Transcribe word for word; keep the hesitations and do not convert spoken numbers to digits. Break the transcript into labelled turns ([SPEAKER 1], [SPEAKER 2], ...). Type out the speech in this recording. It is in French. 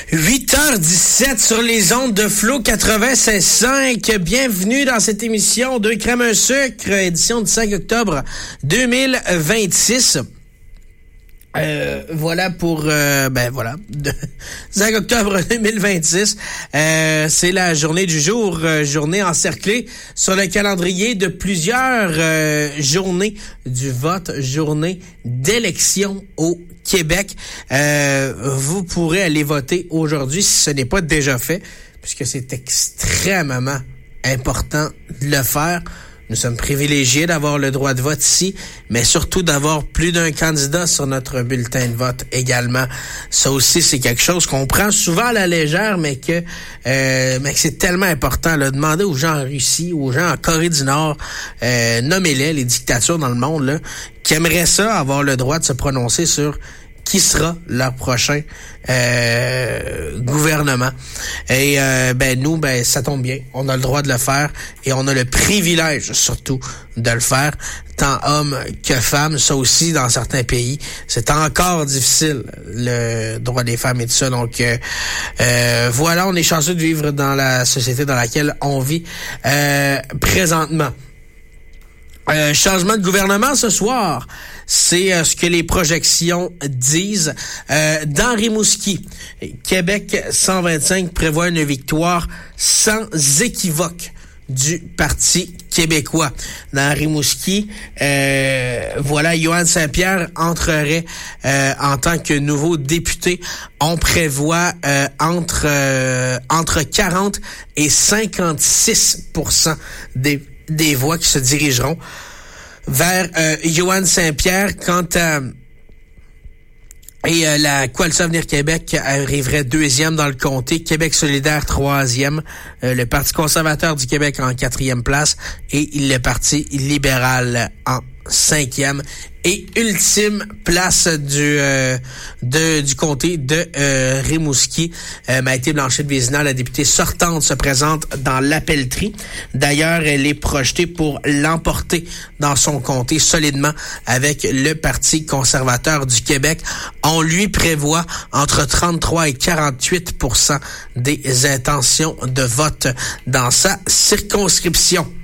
[SPEAKER 1] huit heures dix-sept sur les ondes de Flow quatre-vingt-seize cinq. Bienvenue dans cette émission Deux crèmes un sucre, édition du cinq octobre deux mille vingt-six. Euh, voilà pour euh, ben voilà cinq octobre deux mille vingt-six. Euh, c'est la journée du jour, euh, journée encerclée sur le calendrier de plusieurs euh, journées du vote, journée d'élection au Québec. Euh, vous pourrez aller voter aujourd'hui si ce n'est pas déjà fait, puisque c'est extrêmement important de le faire. Nous sommes privilégiés d'avoir le droit de vote ici, mais surtout d'avoir plus d'un candidat sur notre bulletin de vote également. Ça aussi, c'est quelque chose qu'on prend souvent à la légère, mais que, euh, mais que c'est tellement important. Là, demander aux gens en Russie, aux gens en Corée du Nord, euh, nommez-les, les dictatures dans le monde, là, qui aimeraient ça, avoir le droit de se prononcer sur qui sera leur prochain euh, gouvernement. Et euh, ben nous, ben ça tombe bien. On a le droit de le faire et on a le privilège surtout de le faire, tant hommes que femmes. Ça aussi, dans certains pays, c'est encore difficile, le droit des femmes et tout ça. Donc euh, euh, voilà, on est chanceux de vivre dans la société dans laquelle on vit euh, présentement. Euh, changement de gouvernement ce soir, c'est euh, ce que les projections disent. Euh, dans Rimouski, Québec cent vingt-cinq prévoit une victoire sans équivoque du Parti québécois. Dans Rimouski, euh, voilà, Yohann Saint-Pierre entrerait euh, en tant que nouveau député. On prévoit euh, entre euh, entre quarante et cinquante-six pour cent des des voix qui se dirigeront vers euh, Yohann Saint-Pierre. Quant à et euh, la Coalition Avenir Québec arriverait deuxième dans le comté, Québec solidaire troisième, euh, le Parti conservateur du Québec en quatrième place et le Parti libéral en cinquième et ultime place du euh, de du comté de euh, Rimouski. Euh, Maïté Blanchet-Vézina, la députée sortante, se présente dans l'appellerie. D'ailleurs, elle est projetée pour l'emporter dans son comté solidement avec le Parti conservateur du Québec. On lui prévoit entre trente-trois et quarante-huit pour cent des intentions de vote dans sa circonscription.